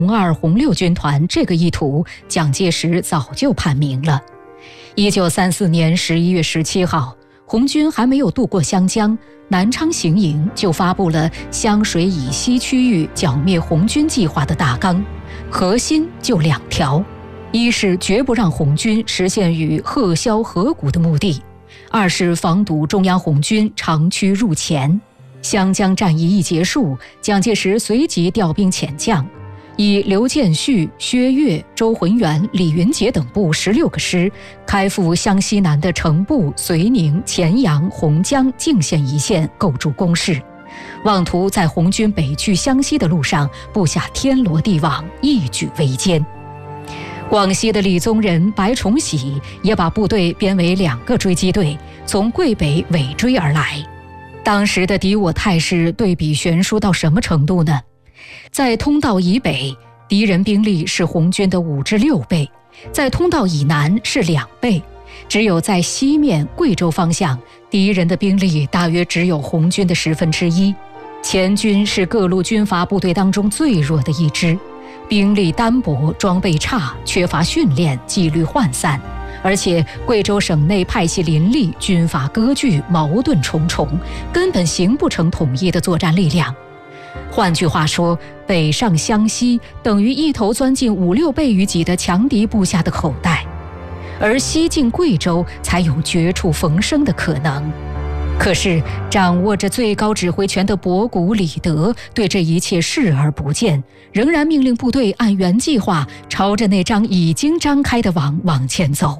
红二、红六军团这个意图，蒋介石早就判明了。1934年11月17号，红军还没有渡过湘江，南昌行营就发布了湘水以西区域剿灭红军计划的大纲，核心就2条：一是绝不让红军实现与贺萧合谷的目的；二是防堵中央红军长驱入前。湘江战役一结束，蒋介石随即调兵遣将，以刘建绪、薛岳、周浑元、李云杰等部16个师，开赴湘西南的城部、绥宁、乾阳、洪江、泾县一线构筑工事，妄图在红军北去湘西的路上布下天罗地网，一举围歼。广西的李宗仁、白崇禧也把部队编为2个追击队，从桂北尾追而来。当时的敌我态势对比悬殊到什么程度呢？在通道以北，敌人兵力是红军的5至6倍；在通道以南是2倍。只有在西面贵州方向，敌人的兵力大约只有红军的1/10。黔军是各路军阀部队当中最弱的一支，兵力单薄，装备差，缺乏训练，纪律涣散。而且贵州省内派系林立，军阀割据，矛盾重重，根本形不成统一的作战力量。换句话说，北上湘西等于一头钻进5、6倍于己的强敌部下的口袋，而西进贵州才有绝处逢生的可能。可是掌握着最高指挥权的博古李德对这一切视而不见，仍然命令部队按原计划朝着那张已经张开的网往前走。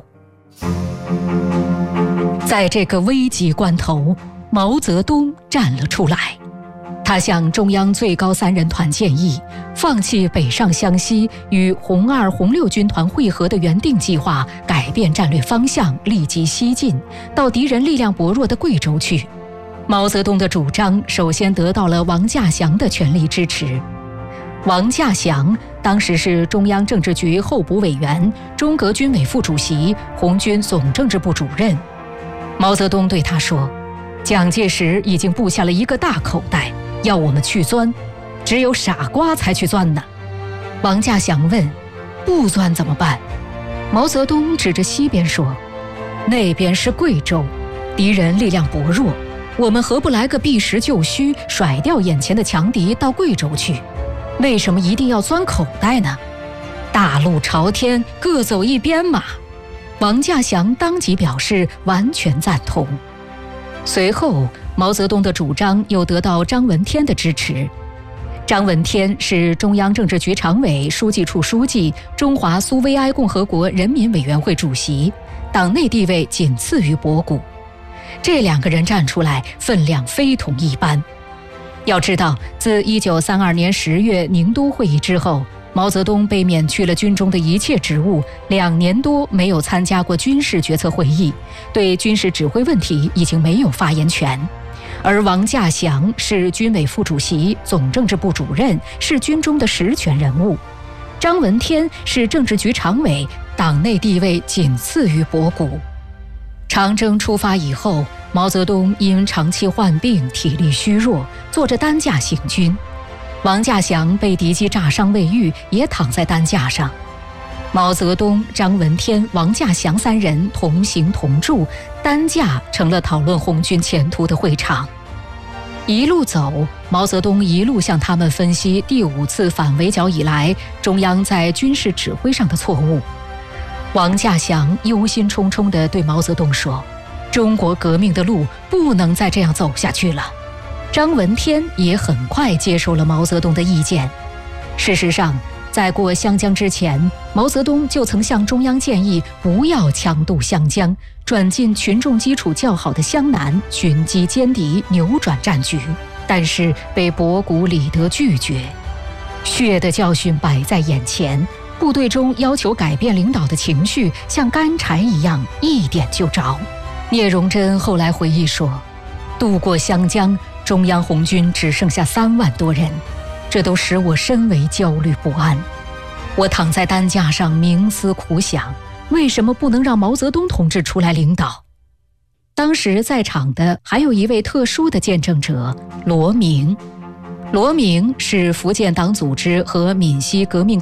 在这个危急关头，毛泽东站了出来。他向中央最高3人团建议，放弃北上湘西与红二、红六军团会合的原定计划，改变战略方向，立即西进到敌人力量薄弱的贵州去。毛泽东的主张首先得到了王稼祥的全力支持。王稼祥当时是中央政治局候补委员、中革军委副主席、红军总政治部主任。毛泽东对他说：“蒋介石已经布下了一个大口袋，要我们去钻，只有傻瓜才去钻呢。”王稼祥问：“不钻怎么办？”毛泽东指着西边说：“那边是贵州，敌人力量薄弱，我们何不来个避实就虚，甩掉眼前的强敌到贵州去？为什么一定要钻口袋呢？大路朝天，各走一边嘛。”王稼祥当即表示完全赞同。随后毛泽东的主张又得到张闻天的支持。张闻天是中央政治局常委、书记处书记、中华苏维埃共和国人民委员会主席，党内地位仅次于博古。这2个人站出来，分量非同一般。要知道，自1932年10月宁都会议之后，毛泽东被免去了军中的一切职务，2年多没有参加过军事决策会议，对军事指挥问题已经没有发言权。而王稼祥是军委副主席、总政治部主任，是军中的实权人物。张闻天是政治局常委，党内地位仅次于博古。长征出发以后，毛泽东因长期患病，体力虚弱，坐着担架行军。王稼祥被敌机炸伤未愈，也躺在担架上。毛泽东、张闻天、王稼祥3人同行同住，担架成了讨论红军前途的会场。一路走，毛泽东一路向他们分析第5次反围剿以来中央在军事指挥上的错误。王稼祥忧心忡忡地对毛泽东说：“中国革命的路不能再这样走下去了。”张闻天也很快接受了毛泽东的意见。事实上，在过湘江之前，毛泽东就曾向中央建议不要强渡湘江，转进群众基础较好的湘南，寻机歼敌，扭转战局，但是被博古李德拒绝。血的教训摆在眼前，部队中要求改变领导的情绪像干柴一样，一点就着。聂荣臻后来回忆说，渡过湘江，中央红军只剩下3万多人，这都使我深为焦虑不安。我躺在担架上冥思苦想，为什么不能让毛泽东同志出来领导？当时在场的还有一位特殊的见证者罗明。 罗明是福建党组织和闽西革命